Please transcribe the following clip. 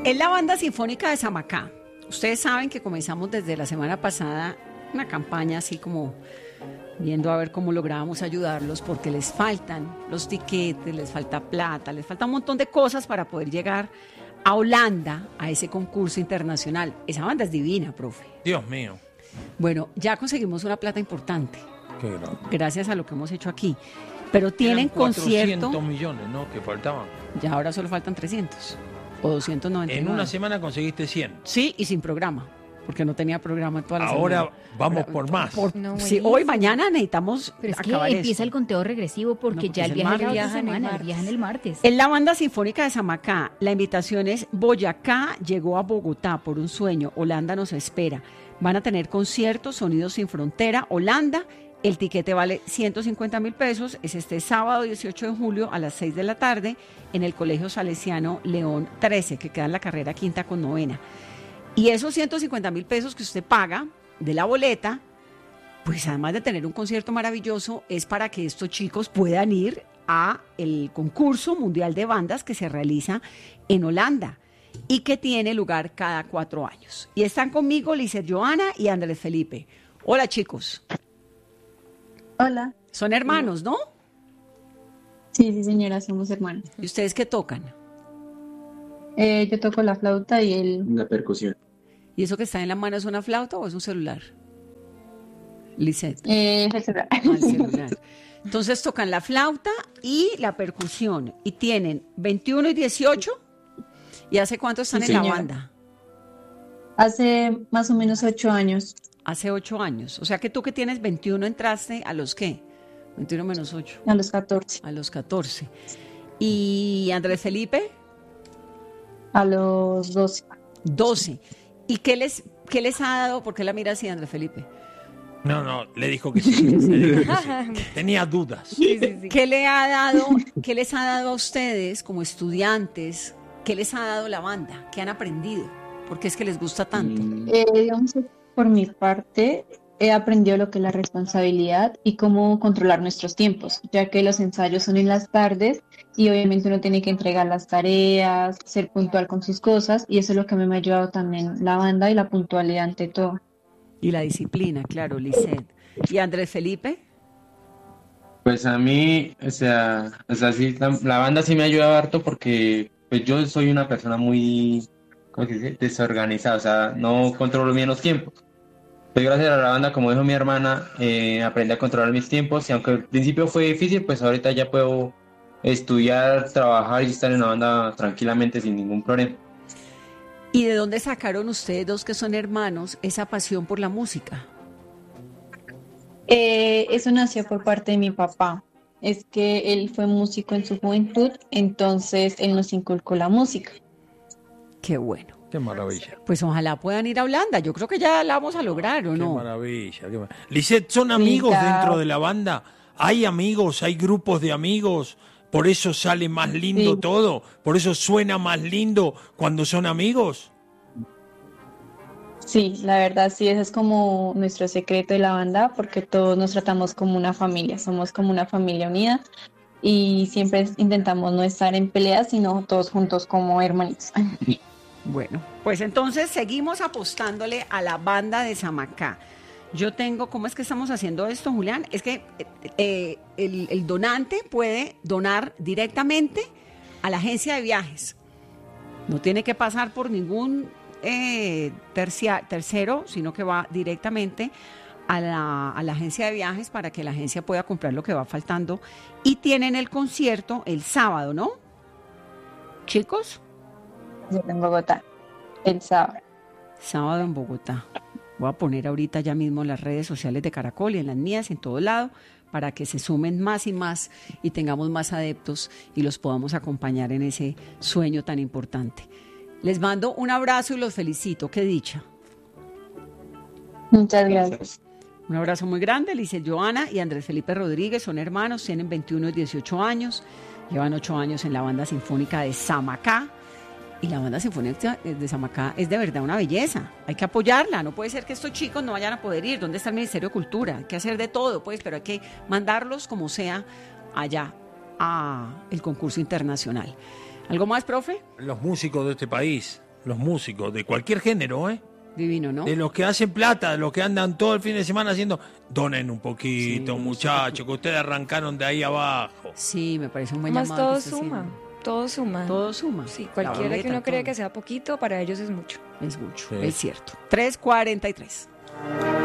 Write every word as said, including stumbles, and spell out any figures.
Es la Banda Sinfónica de Samacá. Ustedes saben que comenzamos desde la semana pasada una campaña así como viendo a ver cómo lográbamos ayudarlos, porque les faltan los tiquetes, les falta plata, les falta un montón de cosas para poder llegar a Holanda, a ese concurso internacional. Esa banda es divina, profe. Dios mío. Bueno, ya conseguimos una plata importante. Qué grande. Gracias a lo que hemos hecho aquí. Pero tienen Eran concierto. cuatrocientos millones, ¿no? Que faltaban. Ya ahora solo faltan trescientos o doscientos noventa y nueve. En una semana conseguiste cien. Sí, y sin programa, porque no tenía programa toda la Ahora semana. vamos por más. Por- No, sí, buenísimo. hoy, mañana necesitamos Pero es que acabar empieza esto. el conteo regresivo porque No, porque ya es el el viaje es la martes. otra semana, el viaje en el martes. Es la Banda Sinfónica de Samacá. La invitación es Boyacá llegó a Bogotá por un sueño. Holanda nos espera. Van a tener conciertos, Sonidos sin Frontera, Holanda. El tiquete vale ciento cincuenta mil pesos. Es este sábado dieciocho de julio a las seis de la tarde en el Colegio Salesiano León trece, que queda en la carrera quinta con novena. Y esos ciento cincuenta mil pesos que usted paga de la boleta, pues además de tener un concierto maravilloso, es para que estos chicos puedan ir a el concurso mundial de bandas que se realiza en Holanda y que tiene lugar cada cuatro años. Y están conmigo Lizeth Joana y Andrés Felipe. Hola, chicos. Hola. Son hermanos, ¿no? Sí, sí, señora, somos hermanos. ¿Y ustedes qué tocan? Eh, yo toco la flauta y él. La percusión. ¿Y eso que está en la mano es una flauta o es un celular? Lizeth. Eh, es el celular. Ah, el celular. Entonces tocan la flauta y la percusión. Y tienen veintiuno y dieciocho. ¿Y hace cuánto están Sí, en la señora. banda? Hace más o menos ocho años. Hace ocho años. O sea que tú que tienes veintiuno entraste a los qué? veintiuno menos ocho. A los catorce. A los catorce. ¿Y Andrés Felipe? A los doce. doce. ¿Y qué les, qué les ha dado? ¿Por qué la mira así, Andrés Felipe? No, no, le dijo que sí. Le dijo que sí. Tenía dudas. ¿Qué le ha dado, qué les ha dado a ustedes como estudiantes? ¿Qué les ha dado la banda? ¿Qué han aprendido? ¿Por qué es que les gusta tanto? Mm, Eh, digamos que por mi parte, he aprendido lo que es la responsabilidad y cómo controlar nuestros tiempos, ya que los ensayos son en las tardes y obviamente uno tiene que entregar las tareas, ser puntual con sus cosas, y eso es lo que a mí me ha ayudado también la banda y la puntualidad ante todo. Y la disciplina, claro, Lizeth. ¿Y Andrés Felipe? Pues a mí, o sea, o sea, sí, la, la banda sí me ha ayudado harto porque pues yo soy una persona muy, ¿cómo se dice? Desorganizada, o sea, no controlo bien los tiempos. Pues gracias a la banda, como dijo mi hermana, eh, aprendí a controlar mis tiempos y aunque al principio fue difícil, pues ahorita ya puedo estudiar, trabajar y estar en la banda tranquilamente sin ningún problema. ¿Y de dónde sacaron ustedes dos que son hermanos esa pasión por la música? Eh, eso nació por parte de mi papá. Es que él fue músico en su juventud, entonces él nos inculcó la música. Qué bueno. Qué maravilla. Pues ojalá puedan ir a Holanda. Yo creo que ya la vamos a lograr, ¿o Qué no? maravilla. Qué mar- Lisette, ¿son amigos claro. dentro de la banda? ¿Hay amigos? ¿Hay grupos de amigos? ¿Por eso sale más lindo Sí. todo? ¿Por eso suena más lindo cuando son amigos? Sí, la verdad sí, ese es como nuestro secreto de la banda, porque todos nos tratamos como una familia, somos como una familia unida y siempre intentamos no estar en peleas, sino todos juntos como hermanitos. Bueno, pues entonces seguimos apostándole a la banda de Samacá. Yo tengo, ¿cómo es que estamos haciendo esto, Julián? Es que eh, el, el donante puede donar directamente a la agencia de viajes. No tiene que pasar por ningún eh, tercia, tercero, sino que va directamente a la, a la agencia de viajes para que la agencia pueda comprar lo que va faltando. Y tienen el concierto el sábado, ¿no? Chicos, Yo en Bogotá, el sábado. sábado en Bogotá. Voy a poner ahorita ya mismo en las redes sociales de Caracol y en las mías, en todo lado, para que se sumen más y más y tengamos más adeptos y los podamos acompañar en ese sueño tan importante. Les mando un abrazo y los felicito. Qué dicha. Muchas gracias. Un abrazo muy grande. Lizeth Joana y Andrés Felipe Rodríguez son hermanos, tienen veintiuno y dieciocho años, llevan ocho años en la banda sinfónica de Samacá. Y la banda sinfónica de Samacá es de verdad una belleza. Hay que apoyarla. No puede ser que estos chicos no vayan a poder ir. ¿Dónde está el Ministerio de Cultura? Hay que hacer de todo, pues, pero hay que mandarlos como sea allá a el concurso internacional. ¿Algo más, profe? Los músicos de este país los músicos de cualquier género, ¿eh? Divino, ¿no? De los que hacen plata, de los que andan todo el fin de semana haciendo, donen un poquito, Sí, muchachos, que ustedes arrancaron de ahí abajo. Sí, me parece un buen Más llamado. todo que está suma, haciendo. todo suma. Todo suma. Sí, La cualquiera que boleta, uno cree todo. que sea poquito, para ellos es mucho. Es mucho, Sí. es cierto. tres cuarenta y tres.